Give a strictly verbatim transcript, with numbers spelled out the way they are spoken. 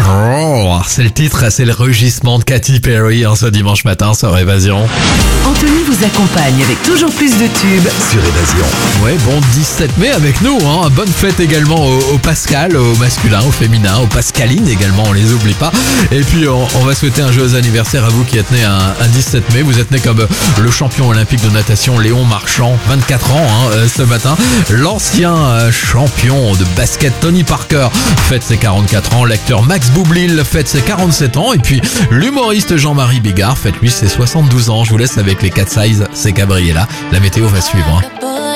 Roar, c'est le titre, c'est le rugissement de Katy Perry en ce dimanche matin sur Évasion. Anthony vous accompagne avec toujours plus de tubes Sur Évasion. Ouais, bon dix-sept mai avec nous, hein. Bonne fête également au, au Pascal, au masculin, au féminin, aux Pascalines également, on les oublie pas. Et puis on, on va souhaiter un joyeux anniversaire à vous qui êtes né un, un dix-sept mai. Vous êtes né comme le champion olympique de natation Léon Marchand, vingt-quatre ans hein, ce matin. L'ancien champion de basket Tony Parker fête ses quarante-quatre ans. L'acteur Max Boublil fête ses quarante-sept ans. Et puis l'humoriste Jean-Marie Bigard fête lui ses soixante-douze ans. Je vous laisse avec les Cat Size, c'est Gabriella. La météo va suivre. Hein.